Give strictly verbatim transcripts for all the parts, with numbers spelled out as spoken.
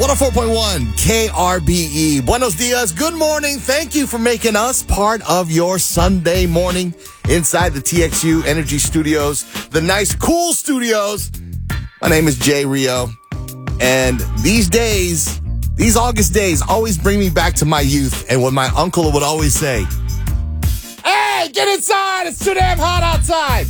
one oh four point one K R B E. Buenos dias. Good morning. Thank you for making us part of your Sunday morning inside the T X U Energy Studios, the nice, cool studios. My name is Jay Rio. And these days, these August days always bring me back to my youth and what my uncle would always say. Hey, get inside. It's too damn hot outside.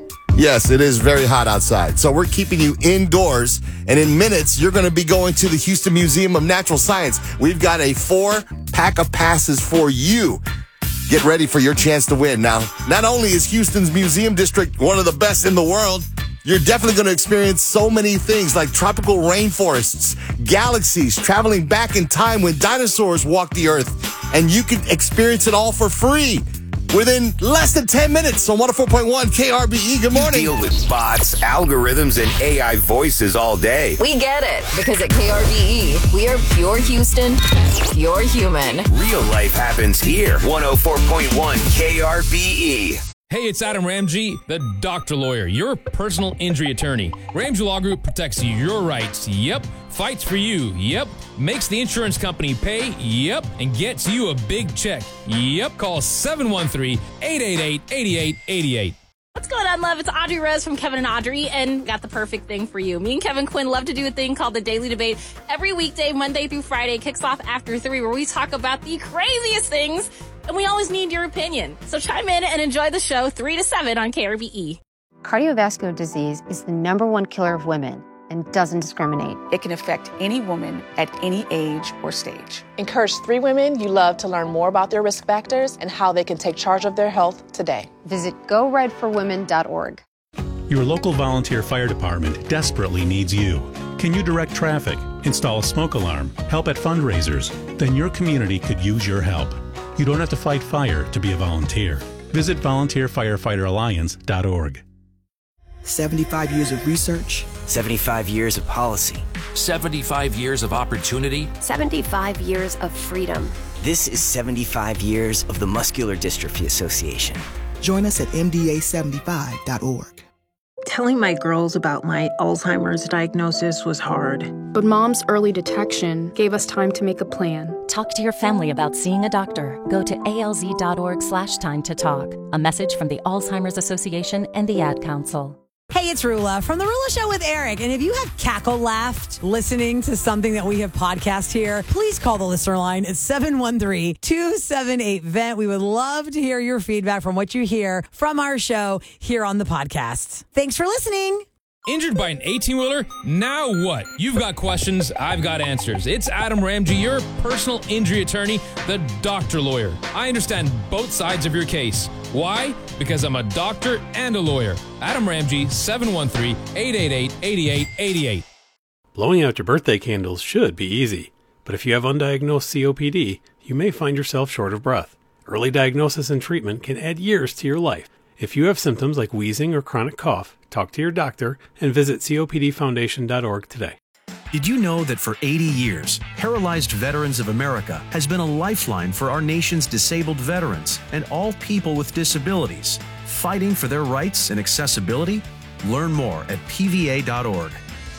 Yes, it is very hot outside. So we're keeping you indoors. And in minutes, you're going to be going to the Houston Museum of Natural Science. We've got a four pack of passes for you. Get ready for your chance to win. Now, not only is Houston's museum district one of the best in the world, you're definitely going to experience so many things like tropical rainforests, galaxies, traveling back in time when dinosaurs walked the earth. And you can experience it all for free within less than ten minutes on one oh four point one K R B E. Good morning. You deal with bots, algorithms, and A I voices all day. We get it, because at K R B E, we are pure Houston, pure human. Real life happens here. one oh four point one K R B E. Hey, it's Adam Ramsey, the doctor lawyer, your personal injury attorney. Ramsey Law Group protects your rights, yep. Fights for you, yep. Makes the insurance company pay, yep. And gets you a big check, yep. Call seven one three, eight eight eight, eight eight eight eight. What's going on, love? It's Audrey Rose from Kevin and Audrey, and got the perfect thing for you. Me and Kevin Quinn love to do a thing called the Daily Debate. Every weekday, Monday through Friday, kicks off after three, where we talk about the craziest things, and we always need your opinion. So chime in and enjoy the show three to seven on K R B E. Cardiovascular disease is the number one killer of women and doesn't discriminate. It can affect any woman at any age or stage. Encourage three women you love to learn more about their risk factors and how they can take charge of their health today. Visit go red for women dot org. Your local volunteer fire department desperately needs you. Can you direct traffic, install a smoke alarm, help at fundraisers? Then your community could use your help. You don't have to fight fire to be a volunteer. Visit volunteer firefighter alliance dot org. seventy-five years of research. seventy-five years of policy. seventy-five years of opportunity. seventy-five years of freedom. This is seventy-five years of the Muscular Dystrophy Association. Join us at M D A seventy-five dot org. Telling my girls about my Alzheimer's diagnosis was hard. But Mom's early detection gave us time to make a plan. Talk to your family about seeing a doctor. Go to A L Z dot org slash time to talk. A message from the Alzheimer's Association and the Ad Council. Hey, it's Rula from The Rula Show with Eric. And if you have cackle laughed listening to something that we have podcast here, please call the listener line at seven one three, two seven eight, V E N T. We would love to hear your feedback from what you hear from our show here on the podcast. Thanks for listening. Injured by an eighteen-wheeler? Now what? You've got questions, I've got answers. It's Adam Ramsey, your personal injury attorney, the doctor lawyer. I understand both sides of your case. Why? Because I'm a doctor and a lawyer. Adam Ramsey, seven one three, eight eight eight, eight eight eight eight. Blowing out your birthday candles should be easy, but if you have undiagnosed C O P D, you may find yourself short of breath. Early diagnosis and treatment can add years to your life. If you have symptoms like wheezing or chronic cough, talk to your doctor and visit C O P D foundation dot org today. Did you know that for eighty years, Paralyzed Veterans of America has been a lifeline for our nation's disabled veterans and all people with disabilities, fighting for their rights and accessibility? Learn more at P V A dot org.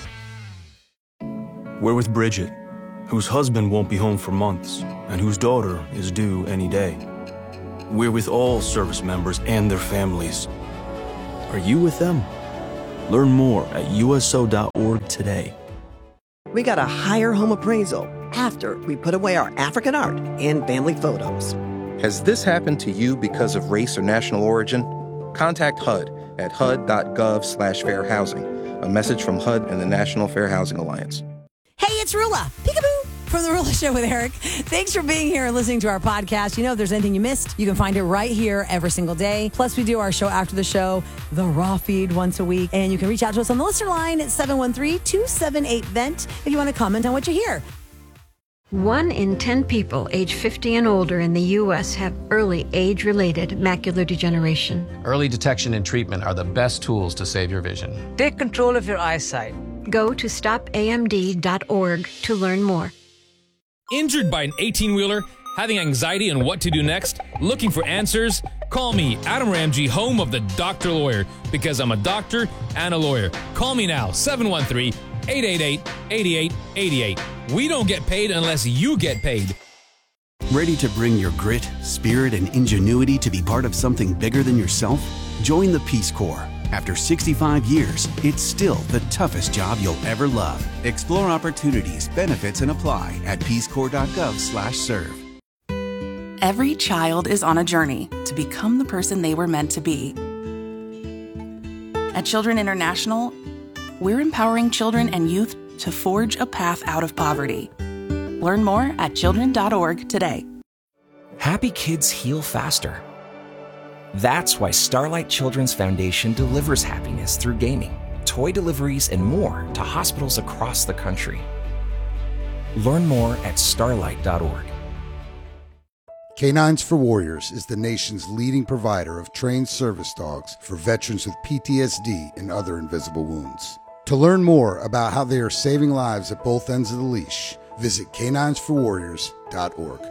We're with Bridget, whose husband won't be home for months and whose daughter is due any day. We're with all service members and their families. Are you with them? Learn more at U S O dot org today. We got a higher home appraisal after we put away our African art and family photos. Has this happened to you because of race or national origin? Contact H U D at H U D dot gov slash fair housing. A message from H U D and the National Fair Housing Alliance. Hey, it's Rula. Peekaboo. From The Rula Show with Eric. Thanks for being here and listening to our podcast. You know, if there's anything you missed, you can find it right here every single day. Plus, we do our show after the show, the raw feed once a week. And you can reach out to us on the listener line at seven one three, two seven eight, V E N T if you want to comment on what you hear. One in ten people age fifty and older in the U S have early age-related macular degeneration. Early detection and treatment are the best tools to save your vision. Take control of your eyesight. Go to stop A M D dot org to learn more. Injured by an eighteen-wheeler? Having anxiety on what to do next? Looking for answers? Call me, Adam Ramsey, home of the doctor lawyer, because I'm a doctor and a lawyer. Call me now, seven one three, eight eight eight, eight eight eight eight. We don't get paid unless you get paid. Ready to bring your grit, spirit, and ingenuity to be part of something bigger than yourself? Join the Peace Corps. After sixty-five years, it's still the toughest job you'll ever love. Explore opportunities, benefits, and apply at peace corps dot gov slash serve. Every child is on a journey to become the person they were meant to be. At Children International, we're empowering children and youth to forge a path out of poverty. Learn more at children dot org today. Happy kids heal faster. That's why Starlight Children's Foundation delivers happiness through gaming, toy deliveries, and more to hospitals across the country. Learn more at starlight dot org. Canines for Warriors is the nation's leading provider of trained service dogs for veterans with P T S D and other invisible wounds. To learn more about how they are saving lives at both ends of the leash, visit canines for warriors dot org.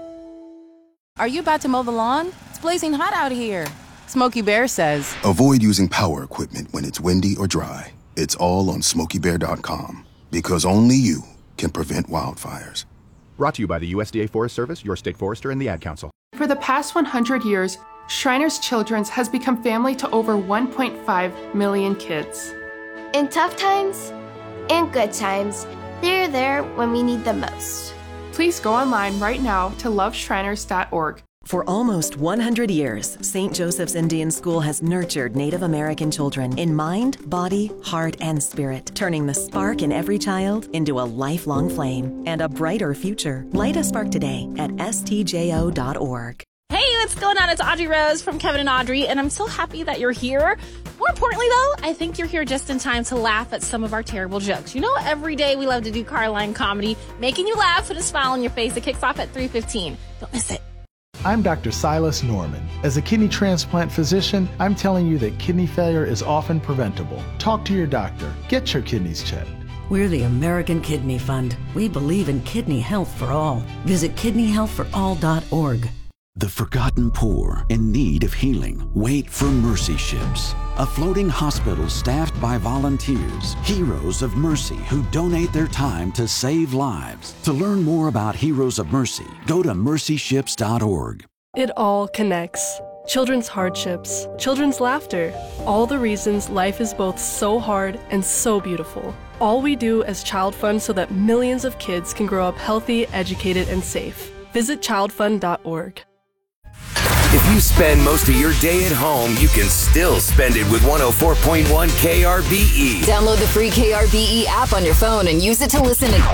Are you about to mow the lawn? It's blazing hot out here. Smokey Bear says, avoid using power equipment when it's windy or dry. It's all on smokey bear dot com, because only you can prevent wildfires. Brought to you by the U S D A Forest Service, your state forester, and the Ad Council. For the past one hundred years, Shriners Children's has become family to over one point five million kids. In tough times and good times, they're there when we need them most. Please go online right now to love shriners dot org. For almost one hundred years, Saint Joseph's Indian School has nurtured Native American children in mind, body, heart, and spirit, turning the spark in every child into a lifelong flame and a brighter future. Light a spark today at S T J O dot org. Hey, what's going on? It's Audrey Rose from Kevin and Audrey, and I'm so happy that you're here. More importantly, though, I think you're here just in time to laugh at some of our terrible jokes. You know, every day we love to do Carline comedy, making you laugh with a smile on your face. It kicks off at three fifteen. Don't miss it. I'm Doctor Silas Norman. As a kidney transplant physician, I'm telling you that kidney failure is often preventable. Talk to your doctor. Get your kidneys checked. We're the American Kidney Fund. We believe in kidney health for all. Visit kidney health for all dot org. The forgotten poor in need of healing wait for Mercy Ships, a floating hospital staffed by volunteers, heroes of mercy who donate their time to save lives. To learn more about Heroes of Mercy, go to mercy ships dot org. It all connects. Children's hardships, children's laughter, all the reasons life is both so hard and so beautiful. All we do as Child Fund so that millions of kids can grow up healthy, educated, and safe. Visit child fund dot org. If you spend most of your day at home, you can still spend it with one oh four point one K R B E. Download the free K R B E app on your phone and use it to listen to